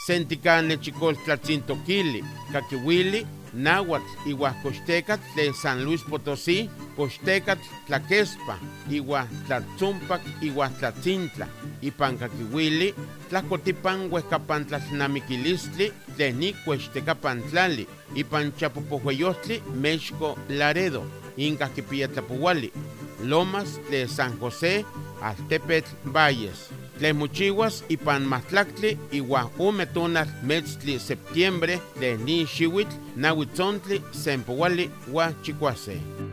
Senticane Chicoltlatzintokili, Caquihuili, Náhuatl, Ihuascoxtecatl de San Luis Potosí, Coxtecatl, Tlaquespa, Ihuastlatzumpac, Ihuastlatzintla, Ipancaquihuili, Tlacotipan Huescapantlatnamiquilistli, Tlenicuextecapantlali, Ipanchapopohueyostli, Mexco Laredo, Incaquipiatlapuhuali, Lomas de San José, Altepetl Valles, Tlemuchihuas y Panmastlactli, Ihuahumetunal, Metztli, septiembre, de Nishihuitl, Nahuitzontli, Sempohuali, Huachicuase.